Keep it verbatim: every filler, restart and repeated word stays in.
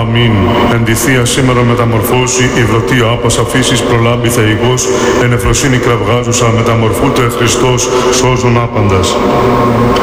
Αμήν. Εν τη Θεία σήμερα μεταμορφώσει, υβρωτή άπας αφήσεις προλάμπη θεϊκός, εν ευφροσύνη κραυγάζουσα μεταμορφούται Χριστός σώζον άπαντας.